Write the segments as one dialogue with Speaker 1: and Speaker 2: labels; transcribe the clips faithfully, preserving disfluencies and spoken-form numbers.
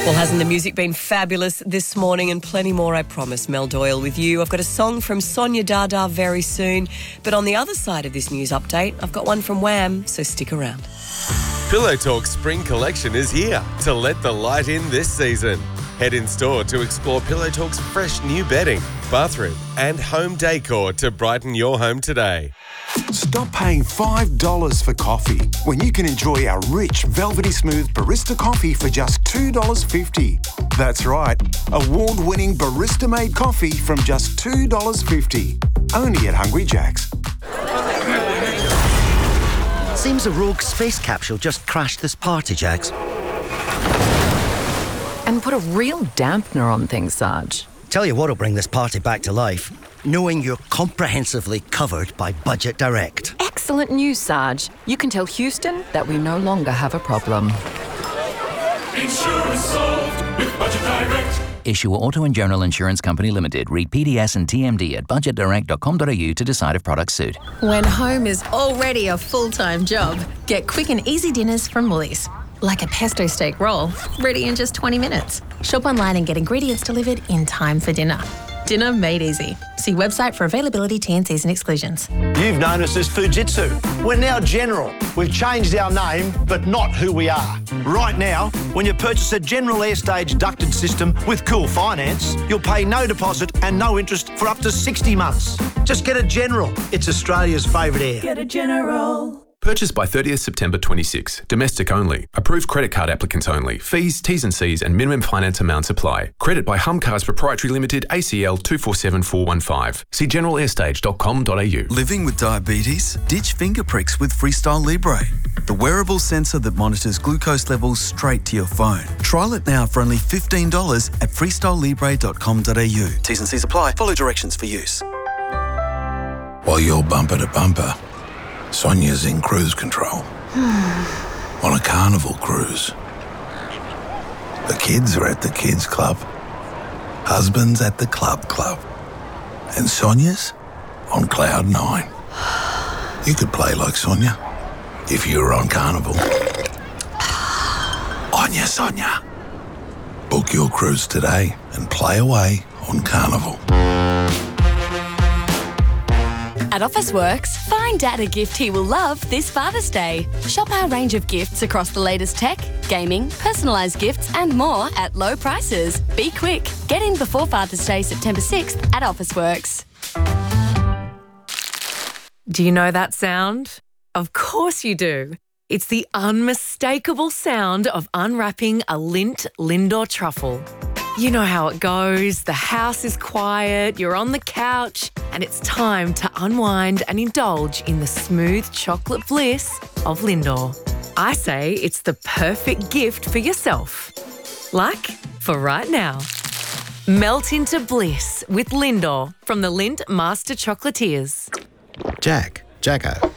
Speaker 1: Well, hasn't the music been fabulous this morning, and plenty more, I promise. Mel Doyle with you. I've got a song from Sonia Dada very soon. But on the other side of this news update, I've got one from Wham, so stick around.
Speaker 2: Pillow Talk Spring Collection is here to let the light in this season. Head in store to explore Pillow Talk's fresh new bedding, bathroom and home decor to brighten your home today.
Speaker 3: Stop paying five dollars for coffee when you can enjoy our rich, velvety smooth barista coffee for just two dollars fifty. That's right, award-winning barista-made coffee from just two dollars fifty. Only at Hungry Jack's.
Speaker 4: Seems a rogue space capsule just crashed this party, Jax.
Speaker 5: And put a real dampener on things, Sarge.
Speaker 4: Tell you what'll bring this party back to life. Knowing you're comprehensively covered by Budget Direct.
Speaker 5: Excellent news, Sarge. You can tell Houston that we no longer have a problem.
Speaker 6: Insurance solved with Budget Direct.
Speaker 7: Issue Auto and General Insurance Company Limited. Read P D S and T M D at budget direct dot com dot a u to decide if products suit.
Speaker 8: When home is already a full-time job, get quick and easy dinners from Woolies. Like a pesto steak roll, ready in just twenty minutes. Shop online and get ingredients delivered in time for dinner. Dinner made easy. See website for availability, T and Cs and exclusions.
Speaker 9: You've known us as Fujitsu. We're now General. We've changed our name, but not who we are. Right now, when you purchase a General Airstage ducted system with Cool Finance, you'll pay no deposit and no interest for up to sixty months. Just get a General. It's Australia's favourite air.
Speaker 8: Get a General.
Speaker 10: Purchase by thirtieth September twenty-six. Domestic only. Approved credit card applicants only. Fees, T's and C's and minimum finance amounts apply. Credit by Humcars Proprietary Limited, A C L two four seven four one five. See general airstage dot com dot a u.
Speaker 11: Living with diabetes? Ditch finger pricks with Freestyle Libre. The wearable sensor that monitors glucose levels straight to your phone. Trial it now for only fifteen dollars at freestyle libre dot com dot a u. T's and C's apply. Follow directions for use.
Speaker 12: While you're bumper to bumper, Sonia's in cruise control. On a carnival cruise. The kids are at the kids club. Husband's at the club club. And Sonia's on cloud nine. You could play like Sonia if you were on Carnival. Onya Sonia. Book your cruise today and play away on Carnival.
Speaker 13: At Officeworks, find Dad a gift he will love this Father's Day. Shop our range of gifts across the latest tech, gaming, personalised gifts and more at low prices. Be quick. Get in before Father's Day, September sixth at Officeworks.
Speaker 1: Do you know that sound? Of course you do. It's the unmistakable sound of unwrapping a Lindt Lindor truffle. You know how it goes. The house is quiet, you're on the couch, and it's time to unwind and indulge in the smooth chocolate bliss of Lindor. I say it's the perfect gift for yourself. Like for right now. Melt into bliss with Lindor from the Lindt Master Chocolatiers.
Speaker 14: Jack, Jacko.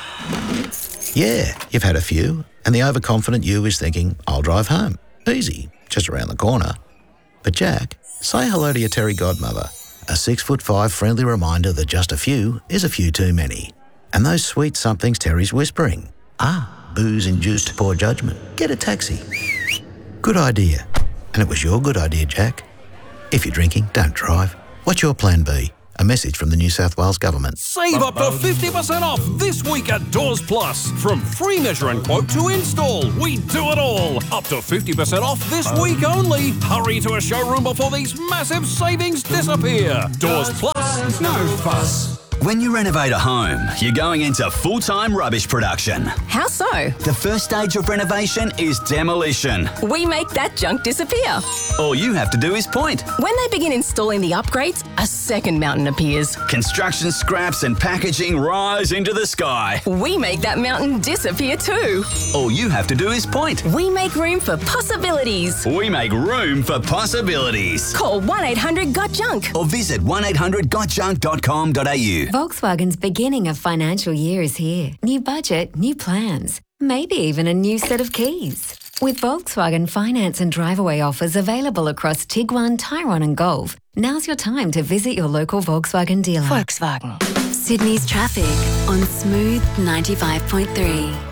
Speaker 14: Yeah, you've had a few, and the overconfident you is thinking, I'll drive home. Easy, just around the corner. But Jack, say hello to your Terry godmother. A six foot five friendly reminder that just a few is a few too many. And those sweet somethings Terry's whispering. Ah, booze-induced poor judgment. Get a taxi. Good idea. And it was your good idea, Jack. If you're drinking, don't drive. What's your plan B? A message from the New South Wales Government.
Speaker 15: Save up to fifty percent off this week at Doors Plus. From free measure and quote to install, we do it all. Up to fifty percent off this week only. Hurry to a showroom before these massive savings disappear. Doors Plus, no fuss.
Speaker 16: When you renovate a home, you're going into full-time rubbish production.
Speaker 8: How so?
Speaker 16: The first stage of renovation is demolition.
Speaker 8: We make that junk disappear.
Speaker 16: All you have to do is point.
Speaker 8: When they begin installing the upgrades, a second mountain appears.
Speaker 16: Construction scraps and packaging rise into the sky.
Speaker 8: We make that mountain disappear too.
Speaker 16: All you have to do is point.
Speaker 8: We make room for possibilities.
Speaker 16: We make room for possibilities.
Speaker 8: Call one eight hundred got junk
Speaker 16: or visit one eight hundred got junk dot com dot a u.
Speaker 17: Volkswagen's beginning of financial year is here. New budget, new plans, maybe even a new set of keys. With Volkswagen finance and drive-away offers available across Tiguan, Tyrone and Golf, now's your time to visit your local Volkswagen dealer.
Speaker 13: Volkswagen.
Speaker 17: Sydney's traffic on Smooth ninety-five point three.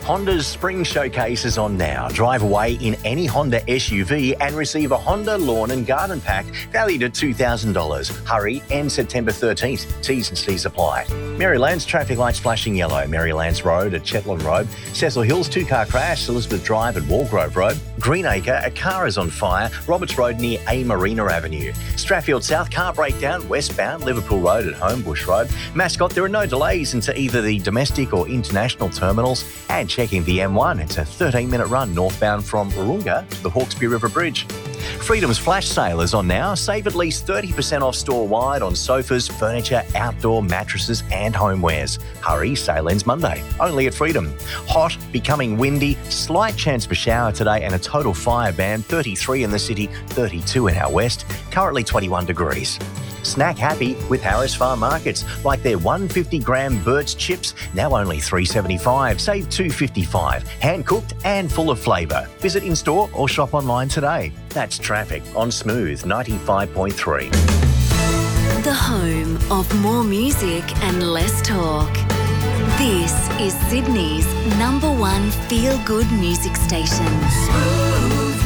Speaker 9: Honda's Spring Showcase is on now. Drive away in any Honda S U V and receive a Honda Lawn and Garden Pack valued at two thousand dollars. Hurry, end September thirteenth. T's and C's apply. Maryland's traffic lights flashing yellow. Marylands Road at Chetland Road. Cecil Hills two-car crash. Elizabeth Drive at Walgrove Road. Greenacre, a car is on fire. Roberts Road near A Marina Avenue. Strathfield South, car breakdown westbound. Liverpool Road at Homebush Road. Mascot, there are no delays into either the domestic or international terminals. And checking the M one, it's a thirteen minute run northbound from Urunga to the Hawkesbury River Bridge. Freedom's flash sale is on now. Save at least thirty percent off store-wide on sofas, furniture, outdoor mattresses and homewares. Hurry, sale ends Monday. Only at Freedom. Hot, becoming windy, slight chance of a shower today and a total fire ban. thirty-three in the city, thirty-two in our west. Currently twenty-one degrees. Snack happy with Harris Farm Markets, like their one hundred fifty gram Burt's chips, now only three dollars seventy-five, save two dollars fifty-five. Hand cooked and full of flavour. Visit in store or shop online today. That's traffic on Smooth ninety-five point three.
Speaker 17: The home of more music and less talk. This is Sydney's number one feel-good music station.
Speaker 6: Smooth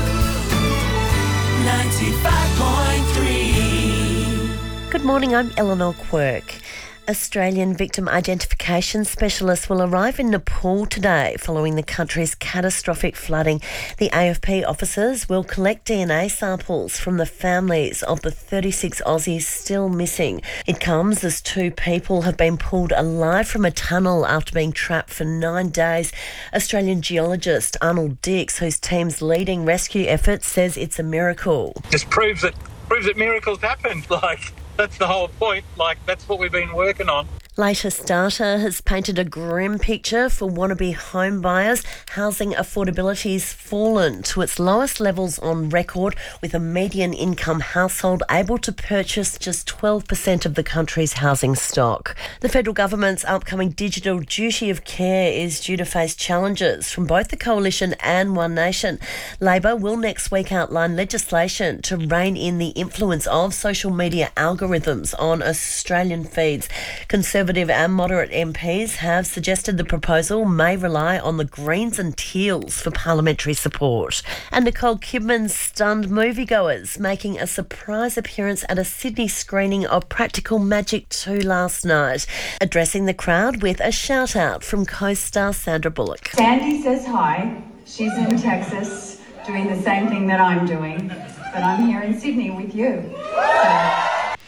Speaker 6: ninety-five point three.
Speaker 18: Good morning, I'm Eleanor Quirk. Australian victim identification specialists will arrive in Nepal today following the country's catastrophic flooding. The A F P officers will collect D N A samples from the families of the thirty-six Aussies still missing. It comes as two people have been pulled alive from a tunnel after being trapped for nine days. Australian geologist Arnold Dix, whose team's leading rescue efforts, says it's a miracle.
Speaker 19: Just proves that proves that miracles happen. Like, that's the whole point. Like, that's what we've been working on.
Speaker 18: Latest data has painted a grim picture for wannabe home buyers. Housing affordability's fallen to its lowest levels on record, with a median income household able to purchase just twelve percent of the country's housing stock. The federal government's upcoming digital duty of care is due to face challenges from both the Coalition and One Nation. Labor will next week outline legislation to rein in the influence of social media algorithms on Australian feeds. Conservative and moderate M Ps have suggested the proposal may rely on the Greens and Teals for parliamentary support. And Nicole Kidman stunned moviegoers, making a surprise appearance at a Sydney screening of Practical Magic two last night, addressing the crowd with a shout-out from co-star Sandra Bullock.
Speaker 20: Sandy says hi. She's in Texas doing the same thing that I'm doing, but I'm here in Sydney with you. So.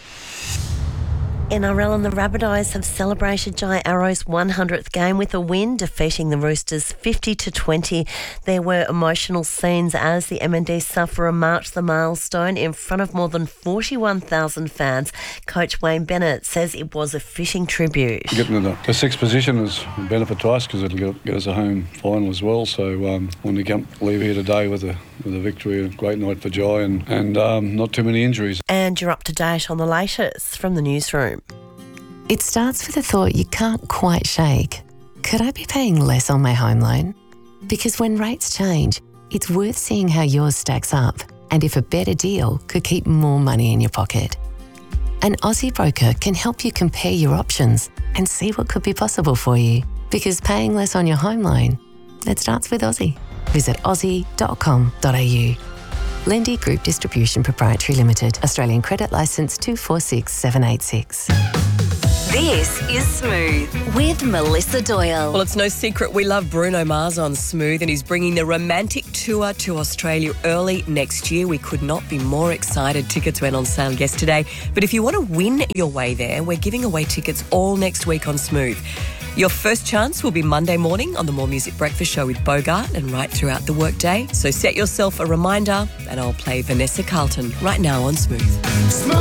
Speaker 18: N R L and the Rabbitohs have celebrated Jai Arrow's one hundredth game with a win, defeating the Roosters fifty to twenty. There were emotional scenes as the M N D sufferer marched the milestone in front of more than forty-one thousand fans. Coach Wayne Bennett says it was a fitting tribute.
Speaker 21: Getting to the, the sixth position is a benefit to us because it'll get, get us a home final as well. So um, when we come leave here today with a with a victory, a great night for Jai and, and um, not too many injuries.
Speaker 18: And you're up to date on the latest from the newsroom.
Speaker 22: It starts with a thought you can't quite shake. Could I be paying less on my home loan? Because when rates change, it's worth seeing how yours stacks up and if a better deal could keep more money in your pocket. An Aussie broker can help you compare your options and see what could be possible for you. Because paying less on your home loan, it starts with Aussie. Visit aussie dot com dot a u. Lendi Group Distribution Proprietary Limited. Australian Credit Licence two four six seven eight six.
Speaker 17: This is Smooth with Melissa Doyle.
Speaker 23: Well, it's no secret we love Bruno Mars on Smooth, and he's bringing the Romantic Tour to Australia early next year. We could not be more excited. Tickets went on sale yesterday. But if you want to win your way there, we're giving away tickets all next week on Smooth. Your first chance will be Monday morning on the More Music Breakfast Show with Bogart and right throughout the workday. So set yourself a reminder and I'll play Vanessa Carlton right now on Smooth. Smooth.